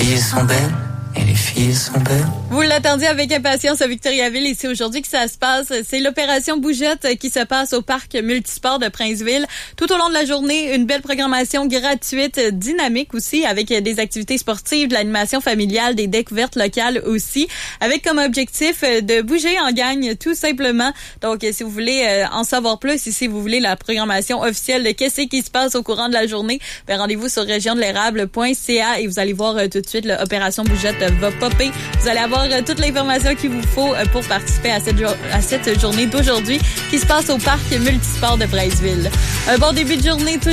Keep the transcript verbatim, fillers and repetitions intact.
filles sont belles. Et les filles sont belles. Vous l'attendiez avec impatience à Victoriaville et c'est aujourd'hui que ça se passe. C'est l'opération Bougette qui se passe au parc multisport de Princeville. Tout au long de la journée, une belle programmation gratuite, dynamique aussi, avec des activités sportives, de l'animation familiale, des découvertes locales aussi, avec comme objectif de bouger en gang, tout simplement. Donc, si vous voulez en savoir plus et si vous voulez la programmation officielle de qu'est-ce qui se passe au courant de la journée, ben rendez-vous sur région de l'érable point c a et vous allez voir tout de suite l'opération Bougette va popper. Vous allez avoir euh, toute l'information qu'il vous faut euh, pour participer à cette, jo- à cette journée d'aujourd'hui qui se passe au parc multisport de Princeville. Un bon début de journée.